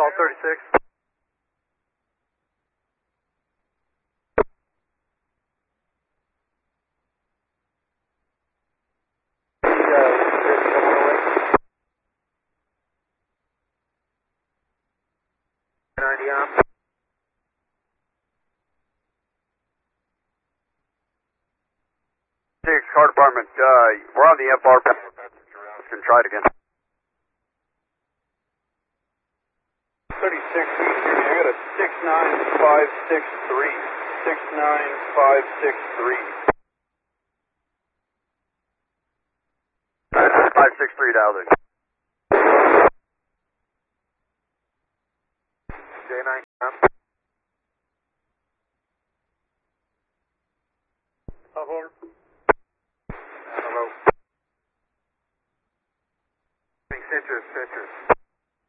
call 36. Car department, we're on the FR. Can try it again. 36, I got a 69563. 69563. 563 dialed in. J9. Hello. Hello. Citrus.